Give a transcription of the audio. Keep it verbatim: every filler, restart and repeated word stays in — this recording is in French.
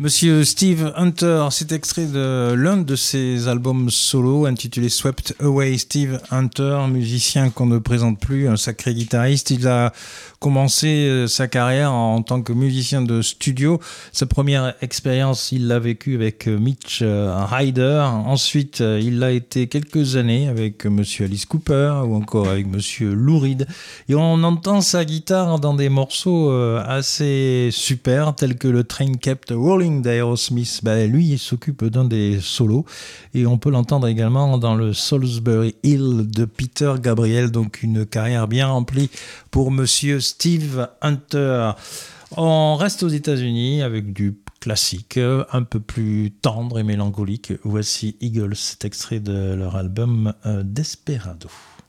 Monsieur Steve Hunter, c'est extrait de l'un de ses albums solo intitulé Swept Away. Steve Hunter, musicien qu'on ne présente plus, un sacré guitariste. Il a commencé sa carrière en tant que musicien de studio. Sa première expérience, il l'a vécue avec Mitch Ryder. Ensuite, il l'a été quelques années avec Monsieur Alice Cooper ou encore avec Monsieur Lou Reed. Et on entend sa guitare dans des morceaux assez super, tels que le Train Kept Rolling d'Aerosmith. Ben, lui, il s'occupe d'un des solos et on peut l'entendre également dans le Salisbury Hill de Peter Gabriel. Donc une carrière bien remplie pour Monsieur Steve Hunter. On reste aux États-Unis avec du classique, un peu plus tendre et mélancolique. Voici Eagles, cet extrait de leur album euh, Desperado.